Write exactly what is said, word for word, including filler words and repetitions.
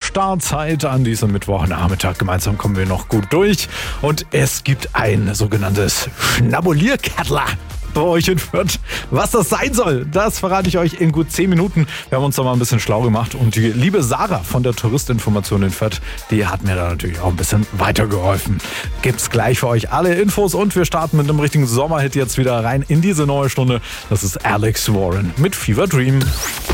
Startzeit an diesem Mittwochnachmittag. Gemeinsam kommen wir noch gut durch. Und es gibt ein sogenanntes Schnabulierkettler bei euch in Fürth. Was das sein soll, das verrate ich euch in gut zehn Minuten. Wir haben uns da mal ein bisschen schlau gemacht und die liebe Sarah von der Touristinformation in Fürth, die hat mir da natürlich auch ein bisschen weitergeholfen. Gibt's gleich für euch alle Infos und wir starten mit einem richtigen Sommerhit jetzt wieder rein in diese neue Stunde. Das ist Alex Warren mit Fever Dream.